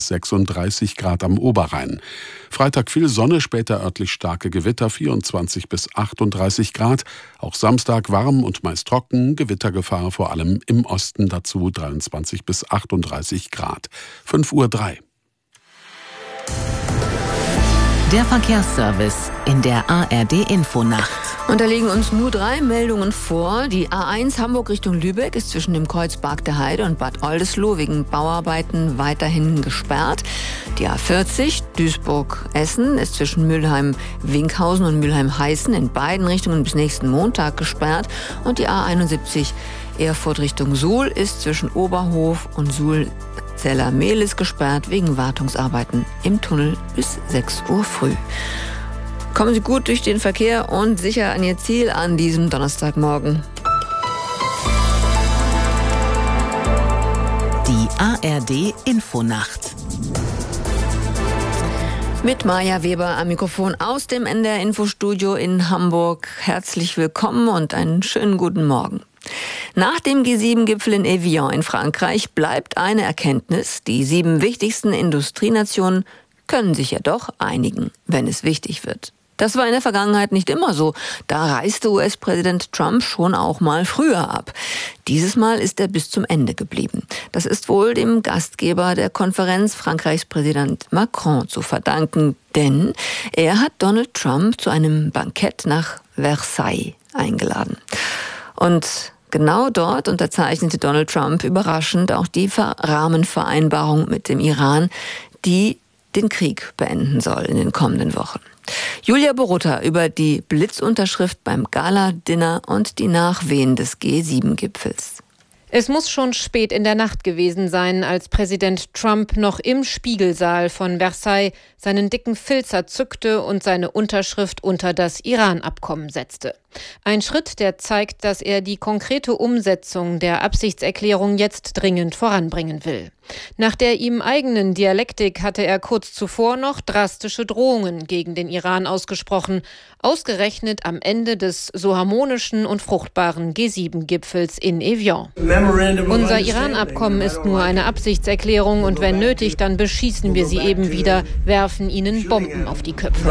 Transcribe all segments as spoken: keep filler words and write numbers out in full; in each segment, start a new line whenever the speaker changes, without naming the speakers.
sechsunddreißig Grad am Oberrhein. Freitag viel Sonne, später örtlich starke Gewitter, vierundzwanzig bis achtunddreißig Grad. Auch Samstag warm und meist trocken, Gewittergefahr vor allem im Osten, dazu dreiundzwanzig bis achtunddreißig Grad. fünf Uhr drei.
Der Verkehrsservice in der A R D-Infonacht.
Und da liegen uns nur drei Meldungen vor. Die A eins Hamburg Richtung Lübeck ist zwischen dem Kreuz Bark der Heide und Bad Oldesloe wegen Bauarbeiten weiterhin gesperrt. Die A vierzig Duisburg-Essen ist zwischen Mülheim-Winkhausen und Mülheim-Heißen in beiden Richtungen bis nächsten Montag gesperrt. Und die A einundsiebzig Erfurt Richtung Suhl ist zwischen Oberhof und Suhl-Zellermehlis gesperrt wegen Wartungsarbeiten im Tunnel bis sechs Uhr früh. Kommen Sie gut durch den Verkehr und sicher an Ihr Ziel an diesem Donnerstagmorgen.
Die A R D-Infonacht.
Mit Maja Weber am Mikrofon aus dem N D R-Infostudio in Hamburg. Herzlich willkommen und einen schönen guten Morgen. Nach dem G sieben Gipfel in Evian in Frankreich bleibt eine Erkenntnis: Die sieben wichtigsten Industrienationen können sich ja doch einigen, wenn es wichtig wird. Das war in der Vergangenheit nicht immer so. Da reiste U S-Präsident Trump schon auch mal früher ab. Dieses Mal ist er bis zum Ende geblieben. Das ist wohl dem Gastgeber der Konferenz, Frankreichs Präsident Macron, zu verdanken. Denn er hat Donald Trump zu einem Bankett nach Versailles eingeladen. Und genau dort unterzeichnete Donald Trump überraschend auch die Rahmenvereinbarung mit dem Iran, die den Krieg beenden soll in den kommenden Wochen. Julia Borutta über die Blitzunterschrift beim Gala-Dinner und die Nachwehen des G sieben Gipfels.
Es muss schon spät in der Nacht gewesen sein, als Präsident Trump noch im Spiegelsaal von Versailles seinen dicken Filzer zückte und seine Unterschrift unter das Iran-Abkommen setzte. Ein Schritt, der zeigt, dass er die konkrete Umsetzung der Absichtserklärung jetzt dringend voranbringen will. Nach der ihm eigenen Dialektik hatte er kurz zuvor noch drastische Drohungen gegen den Iran ausgesprochen, ausgerechnet am Ende des so harmonischen und fruchtbaren G sieben Gipfels in Evian. Unser Iran-Abkommen ist nur eine Absichtserklärung und wenn nötig, dann beschießen wir sie eben wieder, werfen ihnen Bomben auf die Köpfe.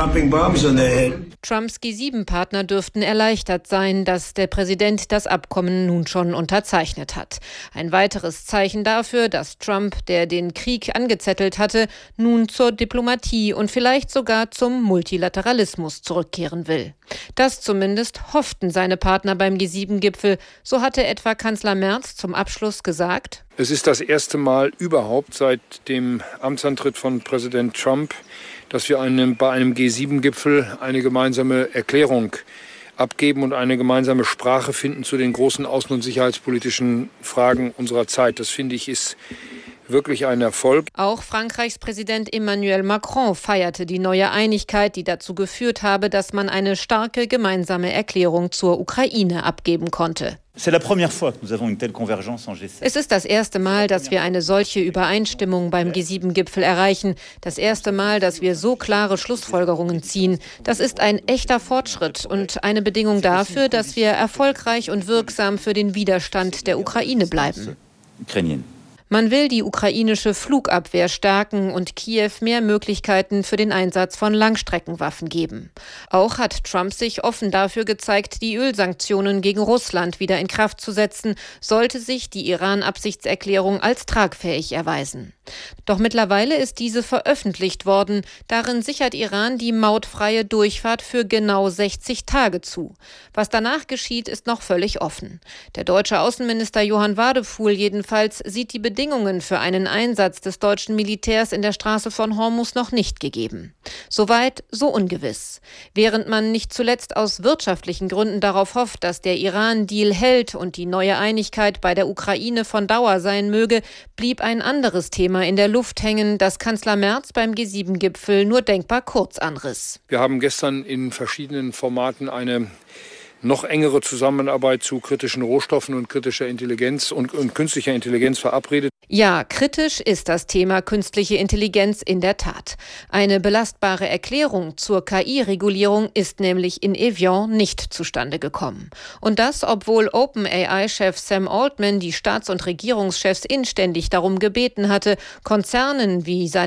Trumps G sieben Partner dürften erleichtert sein, dass der Präsident das Abkommen nun schon unterzeichnet hat. Ein weiteres Zeichen dafür, dass Trump, der den Krieg angezettelt hatte, nun zur Diplomatie und vielleicht sogar zum Multilateralismus zurückkehren will. Das zumindest hofften seine Partner beim G sieben Gipfel. So hatte etwa Kanzler Merz zum Abschluss gesagt:
Es ist das erste Mal überhaupt seit dem Amtsantritt von Präsident Trump, dass wir einem, bei einem G sieben Gipfel eine gemeinsame Erklärung abgeben und eine gemeinsame Sprache finden zu den großen außen- und sicherheitspolitischen Fragen unserer Zeit. Das, finde ich, ist wirklich ein Erfolg.
Auch Frankreichs Präsident Emmanuel Macron feierte die neue Einigkeit, die dazu geführt habe, dass man eine starke gemeinsame Erklärung zur Ukraine abgeben konnte. Es ist das erste Mal, dass wir eine solche Übereinstimmung beim G sieben Gipfel erreichen. Das erste Mal, dass wir so klare Schlussfolgerungen ziehen. Das ist ein echter Fortschritt und eine Bedingung dafür, dass wir erfolgreich und wirksam für den Widerstand der Ukraine bleiben. Man will die ukrainische Flugabwehr stärken und Kiew mehr Möglichkeiten für den Einsatz von Langstreckenwaffen geben. Auch hat Trump sich offen dafür gezeigt, die Ölsanktionen gegen Russland wieder in Kraft zu setzen, sollte sich die Iran-Absichtserklärung als tragfähig erweisen. Doch mittlerweile ist diese veröffentlicht worden. Darin sichert Iran die mautfreie Durchfahrt für genau sechzig Tage zu. Was danach geschieht, ist noch völlig offen. Der deutsche Außenminister Johann Wadefuhl jedenfalls sieht die Bedingungen Bedingungen für einen Einsatz des deutschen Militärs in der Straße von Hormuz noch nicht gegeben. Soweit, so ungewiss. Während man nicht zuletzt aus wirtschaftlichen Gründen darauf hofft, dass der Iran-Deal hält und die neue Einigkeit bei der Ukraine von Dauer sein möge, blieb ein anderes Thema in der Luft hängen, das Kanzler Merz beim G sieben Gipfel nur denkbar kurz anriss.
Wir haben gestern in verschiedenen Formaten eine noch engere Zusammenarbeit zu kritischen Rohstoffen und kritischer Intelligenz und, und künstlicher Intelligenz verabredet.
Ja, kritisch ist das Thema künstliche Intelligenz in der Tat. Eine belastbare Erklärung zur K I-Regulierung ist nämlich in Evian nicht zustande gekommen. Und das, obwohl OpenAI-Chef Sam Altman die Staats- und Regierungschefs inständig darum gebeten hatte, Konzernen wie seine